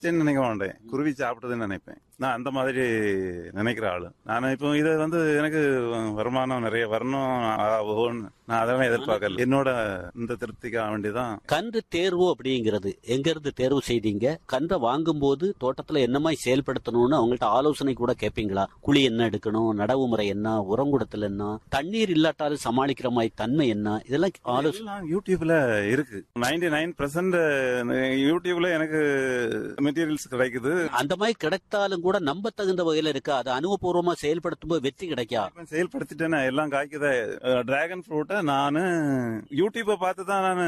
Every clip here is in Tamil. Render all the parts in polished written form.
சாப்பிட்டுன்னு நினைக்க மாட்டேன், குருவி சாப்பிட்டதுன்னு நினைப்பேன். நான் அந்த மாதிரி நினைக்கிற ஆளு. நான் இப்போ இது எனக்கு வருமானம் நிறைய வரணும் நான் அதெல்லாம் எதிர்பார்க்கல. என்னோட இந்த திருப்திக்காக வேண்டிதான். கன்று தேர்வு அப்படிங்கிறது எங்க இருந்து தேர்வு செய்தீங்க? கன்றை வாங்கும் போது தோட்டத்துல என்ன மாதிரி செயல்படுத்தணும்னு அவங்கள்ட்ட ஆலோசனை கூட கேட்பீங்களா? குழி என்ன எடுக்கணும், நடவு முறை என்ன, உரங்குடத்துல என்ன, தண்ணீர் இல்லாட்டாலும் சமாளிக்கிற மாதிரி தன்மை என்ன, இதெல்லாம் ஆலோசனை யூடியூப்ல இருக்கு. 99% யூடியூப்ல எனக்கு மெட்டீரியல்ஸ் கிடைக்குது. அந்த மாதிரி கிடைத்தாலும் கூட நம்ப தகுந்த வகையில இருக்கா? அது அனுபவபூர்வமா செயல்படுத்தும் போது வெற்றி கிடைக்கா? செயல்படுத்திட்டேன்னா எல்லாம் காய்க்குத. டிராகன் ஃப்ரூட்டை நானு யூடியூப்பை பார்த்து தான் நான்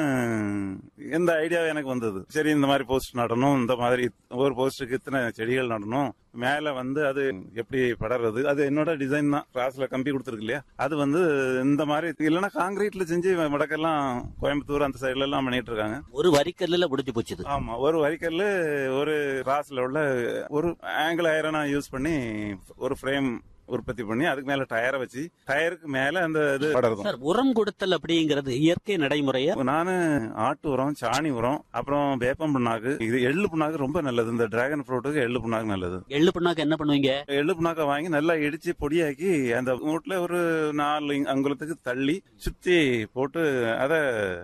எந்த ஐடியா எனக்கு வந்தது. சரி, இந்த மாதிரி போஸ்ட் நடணும், இந்த மாதிரி ஒரு போஸ்டுக்கு இத்தனை செடிகள் நடணும், மேல அது எப்படி படறது, அது என்னோட டிசைன் தான். கிளாஸ்ல கம்பி கொடுத்துருக்கு இல்லையா, அது இந்த மாதிரி இல்லைன்னா காங்கிரீட்ல செஞ்சு வடக்கெல்லாம் கோயம்புத்தூர் அந்த சைடுல எல்லாம் பண்ணிட்டு இருக்காங்க. ஒரு வரிக்கல்ல முடிஞ்சு போச்சு. ஆமா, ஒரு வரிக்கல்ல ஒரு கிளாஸ்ல உள்ள ஒரு ஆங்கிள் ஐரனா யூஸ் பண்ணி ஒரு ஃப்ரேம் உற்பத்தி பண்ணி அதுக்கு மேல டயரை வச்சு டயருக்கு மேல அந்த இது படரும். சார், உரம் கொடுத்தல் அப்படிங்கிறது இயற்கை நடைமுறையா? நானு ஆட்டு உரம், சாணி உரம், அப்புறம் வேப்பம் புண்ணாக்கு, இது எள்ளு புண்ணாக்கு ரொம்ப நல்லது. இந்த டிராகன் ஃப்ரூட்டுக்கு எள்ளு புண்ணாக்கு நல்லது. எள்ளு புண்ணாக்கு என்ன பண்ணுவீங்க? எள்ளு புண்ணாக்க வாங்கி நல்லா இடிச்சு பொடியாக்கி அந்த மூட்டுல ஒரு 4 அங்குலத்துக்கு தள்ளி சுத்தி போட்டு அதை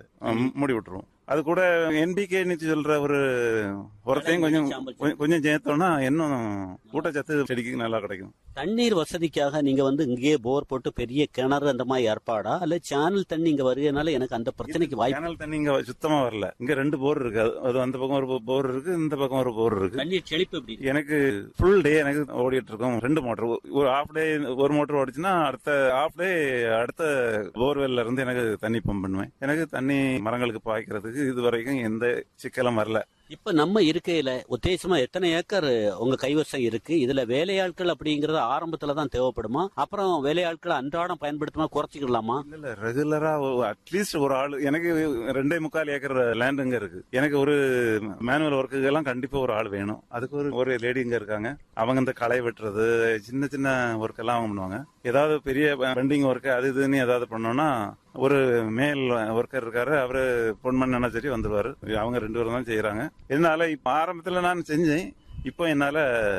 மூடி விட்டுருவோம். அது கூட என்பிகேன்னு சொல்ற ஒரு உரத்தையும் கொஞ்சம் சேர்த்தோம்னா இன்னும் ஊட்டச்சத்து செடிக்கு நல்லா கிடைக்கும். தண்ணீர் வசதிக்காக நீங்க இங்கேயே போர் போட்டு பெரிய கிணறு அந்த மாதிரி ஏற்பாடா, அல்ல சேனல் தண்ணி இங்க வருகிறதுனால எனக்கு அந்த பிரச்சனைக்கு வாய்ப்பு? சேனல் தண்ணி இங்க சுத்தமா வரல. இங்க 2 போர் இருக்கு. அது அந்த பக்கம் ஒரு போர் இருக்கு, இந்த பக்கம் ஒரு போர் இருக்கு. தண்ணீர் செழிப்பு எப்படி? எனக்கு ஃபுல் டே எனக்கு ஓடிட்டு இருக்கும். 2 மோட்டர், ஒரு ஹாஃப் டே ஒரு மோட்டர் ஓடிச்சுன்னா அடுத்த ஹாஃப் டே அடுத்த போர்வெல்ல இருந்து எனக்கு தண்ணி பம்ப் பண்ணுவேன். எனக்கு தண்ணி மரங்களுக்கு பாய்க்கிறதுக்கு இது வரைக்கும் எந்த சிக்கலும் வரல. இப்ப நம்ம இருக்கையில உத்தேசமா எத்தனை ஏக்கர் உங்க கைவசம் இருக்கு? இதுல வேலையாட்கள் அப்படிங்கறது ஆரம்பத்துலதான் தேவைப்படுமா? அப்புறம் வேலையாட்களை அன்றாடம் பயன்படுத்தமா குறைச்சிக்கலாமா? இல்ல, ரெகுலரா அட்லீஸ்ட் ஒரு ஆள். எனக்கு 2.25 ஏக்கர் லேண்ட் இங்க இருக்கு. எனக்கு ஒரு மேனுவல் ஒர்க்குக்கு எல்லாம் கண்டிப்பா ஒரு ஆள் வேணும். அதுக்கு ஒரு லேடி இங்க இருக்காங்க. அவங்க இந்த களை வெட்டுறது, சின்ன சின்ன ஒர்க் எல்லாம் அவங்க பண்ணுவாங்க. ஏதாவது பெரிய பெண்டிங் ஒர்க் அது இதுன்னு ஏதாவது பண்ணோம்னா ஒரு மேல் ஒர்க்கர் இருக்காரு, அவரு பொன்மன் சரி வந்துருவாரு. அவங்க 2 பேரும் தான் செய்யறாங்க. என்னால இப்ப ஆரம்பத்துல நான் செஞ்சேன், இப்போ என்னால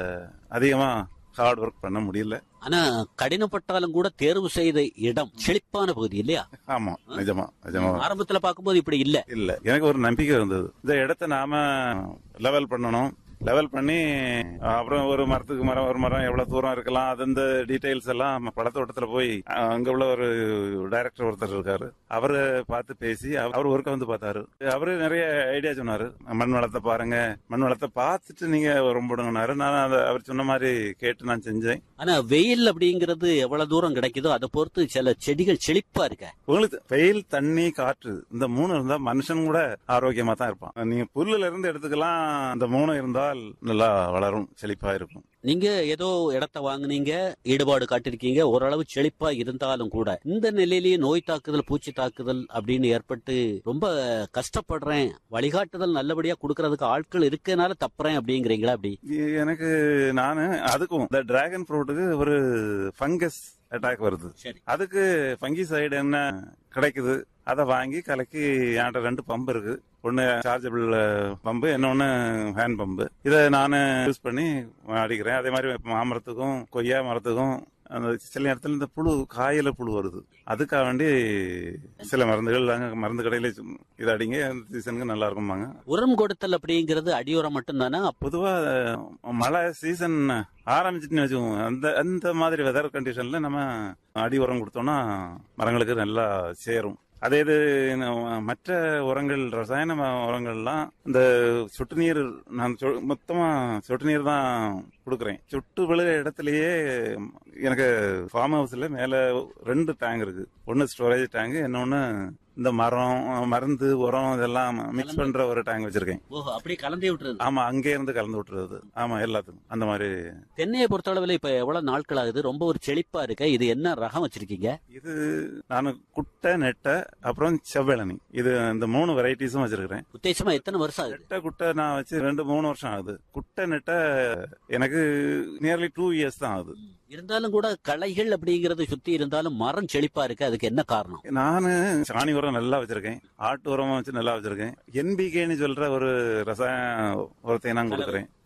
அதிகமா ஹார்ட் ஒர்க் பண்ண முடியல. ஆனா கடினப்பட்டாலும் கூட தேர்வு செய்த இடம் செழிப்பான பகுதி இல்லையா? ஆமா, நிஜமா. ஆரம்பத்துல பார்க்கும்போது இப்படி இல்ல. எனக்கு ஒரு நம்பிக்கை இருந்தது, இந்த இடத்த நாம லெவல் பண்ணணும். லெவல் பண்ணி அப்புறம் ஒரு மரத்துக்கு ஒரு மரம் எவ்வளவு தூரம் இருக்கலாம், அது இந்த டீடைல்ஸ் எல்லாம் படத்தோட்டத்துல போய் அங்க உள்ள ஒரு டைரக்டர் ஒருத்தர் இருக்காரு, அவரு பார்த்து பேசி அவர் ஒர்க்க பார்த்தாரு. அவரு நிறைய ஐடியா சொன்னாரு. மண் வளத்தை பாருங்க, மண் வளத்தை பார்த்துட்டு நீங்க ரொம்பிடுங்கனாரு. நான் அவர் சொன்ன மாதிரி கேட்டு நான் செஞ்சேன். ஆனா வெயில் அப்படிங்கிறது எவ்வளவு தூரம் கிடைக்குதோ அதை பொறுத்து சில செடிகள் செழிப்பா இருக்க. உங்களுக்கு வெயில், தண்ணி, காற்று இந்த 3 இருந்தா மனுஷன் கூட ஆரோக்கியமா தான் இருப்பான். நீங்க புல்லுல இருந்து எடுத்துக்கலாம், இந்த 3 இருந்தால் நல்லா வளரும், செழிப்பா இருக்கும். நீங்க ஏதோ இடத்த வாங்குனீங்க, ஈடுபாடு காட்டிருக்கீங்க, ஓரளவு செழிப்பா இருந்தாலும் கூட இந்த நிலையிலேயே நோய் தாக்குதல், பூச்சி தாக்குதல் அப்படின்னு ஏற்பட்டு ரொம்ப கஷ்டப்படுறேன், வழிகாட்டுதல் நல்லபடியா குடுக்கறதுக்கு ஆட்கள் இருக்கனால தப்புறேன் அப்படிங்கிறீங்களா? அப்படி எனக்கு நானு அதுக்கும் இந்த டிராகன் ஃப்ரூட்டுக்கு ஒரு ஃபங்கஸ் அட்டாக் வருது. அதுக்கு ஃபங்கிசைடு என்ன கிடைக்குது, அதை வாங்கி கலக்கி என்கிட்ட 2 பம்பு இருக்கு. ஒன்னு சார்ஜபிள் பம்பு, இன்னொன்னு ஹேண்ட் பம்பு. இதை நான் யூஸ் பண்ணி அடிக்கிறேன். அதே மாதிரி மாமரத்துக்கும் கொய்யா மரத்துக்கும் அந்த சில நேரத்தில் இந்த புழு, காயில புழு வருது, அதுக்காக வேண்டி சில மருந்துகள் மருந்து கடையில இது அடிங்க, சீசனுக்கு நல்லா இருக்குமாங்க. உரம் கொடுத்தல் அப்படிங்கிறது அடியுரம் மட்டும்தானா? பொதுவா மழை சீசன் ஆரம்பிச்சுட்டு வச்சுக்கோங்க, அந்த மாதிரி வெதர் கண்டிஷன்ல நம்ம அடி உரம் கொடுத்தோம்னா மரங்களுக்கு நல்லா சேரும். அதே இது மற்ற உரங்கள், ரசாயன உரங்கள்லாம் இந்த சொட்டு நீர், நான் மொத்தமா சொட்டு நீர் தான் கொடுக்குறேன். சொட்டு விழுற இடத்துலயே எனக்கு ஃபார்ம் ஹவுஸ்ல மேல 2 டேங்க் இருக்கு. ஒன்னு ஸ்டோரேஜ் டேங்க், இன்னொன்னு இந்த மரம், மருந்து, உரம் இதெல்லாம் மிக்ஸ் பண்ற ஒரு டேங்க் வச்சிருக்கேன். அப்படியே கலந்தே விட்டுறது? ஆமா, அங்கே இருந்து கலந்து விட்டுறது. ஆமா, எல்லாத்துக்கும் அந்த மாதிரி. தென்னையை பொறுத்தளவுல இப்ப எவ்வளவு நாட்கள் ஆகுது? ரொம்ப ஒரு செழிப்பா இருக்க. இது என்ன ரகம் வச்சிருக்கீங்க? இது நான் குட்டை, நெட்டை, அப்புறம் செவ்வேளனி, இது இந்த 3 வெரைட்டிஸும் வச்சிருக்கிறேன். உத்தேசமா எத்தனை வருஷம் ஆகுது? நெட்டை குட்டை நான் வச்சு 2-3 வருஷம் ஆகுது. குட்டை நெட்டை எனக்கு நியர்லி 2 இயர்ஸ் தான் ஆகுது. இருந்தாலும் கூட களைகள் அப்படிங்கறது சுத்தி இருந்தாலும் மரம் செழிப்பா இருக்கு, அதுக்கு என்ன காரணம்? நானு சாணி உரம் நல்லா வச்சிருக்கேன், ஆட்டு உரம் வச்சு நல்லா வச்சிருக்கேன். என்பிகேன்னு சொல்ற ஒரு ரசாயன உரத்தை நான் கொடுக்குறேன்.